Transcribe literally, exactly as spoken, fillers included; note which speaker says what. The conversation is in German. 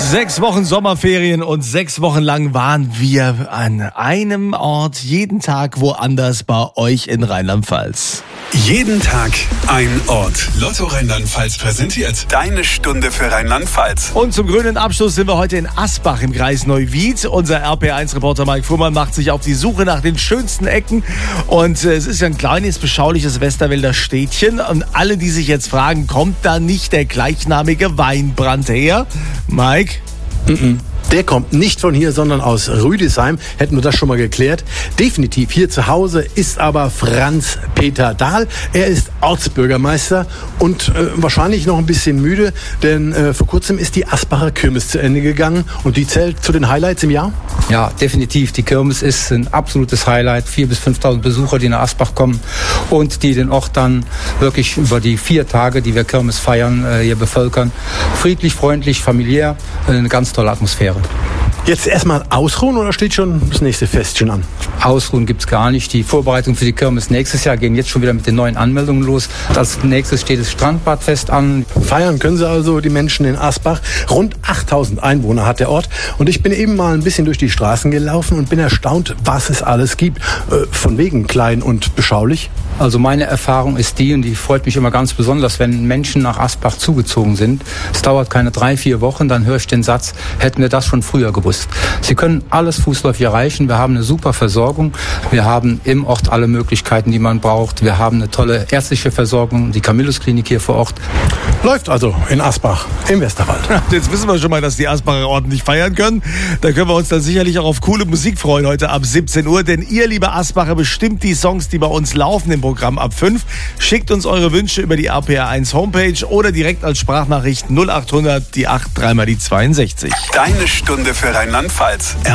Speaker 1: Sechs Wochen Sommerferien und sechs Wochen lang waren wir an einem Ort, jeden Tag woanders bei euch in Rheinland-Pfalz.
Speaker 2: Jeden Tag ein Ort. Lotto Rheinland-Pfalz präsentiert deine Stunde für Rheinland-Pfalz.
Speaker 1: Und zum grünen Abschluss sind wir heute in Asbach im Kreis Neuwied. Unser R P eins Reporter Mike Fuhrmann macht sich auf die Suche nach den schönsten Ecken. Und äh, es ist ja ein kleines, beschauliches Westerwälder Städtchen. Und alle, die sich jetzt fragen, kommt da nicht der gleichnamige Weinbrand her? Mike?
Speaker 3: Mm-mm. Der kommt nicht von hier, sondern aus Rüdesheim. Hätten wir das schon mal geklärt. Definitiv hier zu Hause ist aber Franz-Peter Dahl. Er ist Ortsbürgermeister und äh, wahrscheinlich noch ein bisschen müde, denn äh, vor kurzem ist die Asbacher Kirmes zu Ende gegangen und die zählt zu den Highlights im Jahr?
Speaker 4: Ja, definitiv. Die Kirmes ist ein absolutes Highlight. viertausend bis fünftausend Besucher, die nach Asbach kommen und die den Ort dann wirklich über die vier Tage, die wir Kirmes feiern, äh, hier bevölkern. Friedlich, freundlich, familiär. Eine ganz tolle Atmosphäre.
Speaker 3: Jetzt erstmal ausruhen oder steht schon das nächste Festchen an?
Speaker 4: Ausruhen gibt's gar nicht. Die Vorbereitungen für die Kirmes nächstes Jahr gehen jetzt schon wieder mit den neuen Anmeldungen los. Als nächstes steht das Strandbadfest an.
Speaker 3: Feiern können sie also die Menschen in Asbach. Rund achttausend Einwohner hat der Ort. Und ich bin eben mal ein bisschen durch die Straßen gelaufen und bin erstaunt, was es alles gibt. Äh, von wegen klein und beschaulich.
Speaker 4: Also meine Erfahrung ist die, und die freut mich immer ganz besonders, wenn Menschen nach Asbach zugezogen sind. Es dauert keine drei, vier Wochen, dann höre ich den Satz, hätten wir das schon früher gewusst. Sie können alles fußläufig erreichen. Wir haben eine super Versorgung. Wir haben im Ort alle Möglichkeiten, die man braucht. Wir haben eine tolle ärztliche Versorgung, die Camillus-Klinik hier vor Ort.
Speaker 3: Läuft also in Asbach im Westerwald.
Speaker 1: Jetzt wissen wir schon mal, dass die Asbacher ordentlich feiern können. Da können wir uns dann sicherlich auch auf coole Musik freuen heute ab siebzehn Uhr. Denn ihr, liebe Asbacher, bestimmt die Songs, die bei uns laufen im Programm ab fünf. Schickt uns eure Wünsche über die R P R eins Homepage oder direkt als Sprachnachricht null acht hundert die acht dreimal die zweiundsechzig.
Speaker 2: Deine Stunde für Rheinland-Pfalz.